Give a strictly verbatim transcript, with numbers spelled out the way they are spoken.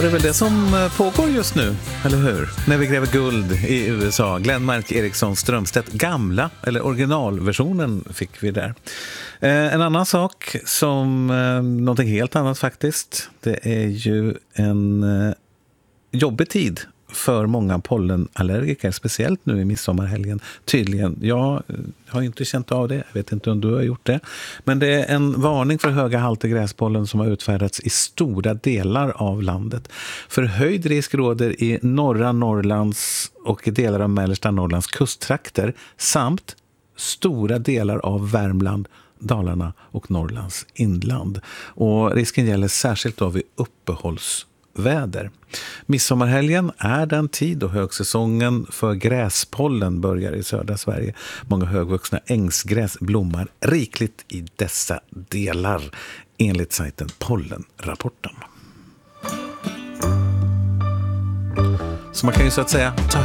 Det är väl det som pågår just nu, eller hur? När vi gräver guld i U S A. Glenmark Eriksson Strömstedt, gamla, eller originalversionen fick vi där. Eh, en annan sak som, eh, någonting helt annat faktiskt, det är ju en eh, jobbig tid för många pollenallergiker, speciellt nu i midsommarhelgen. Tydligen, jag har inte känt av det, jag vet inte om du har gjort det. Men det är en varning för höga halter gräspollen som har utfärdats i stora delar av landet. Förhöjd risk råder i norra Norrlands och delar av mellersta Norrlands kusttrakter samt stora delar av Värmland, Dalarna och Norrlands inland. Och risken gäller särskilt då vid uppehålls väder. Midsommarhelgen är den tid då högsäsongen för gräspollen börjar i södra Sverige. Många högvuxna ängsgräs blommar rikligt i dessa delar, enligt sajten Pollenrapporten. Så man kan ju så att säga ta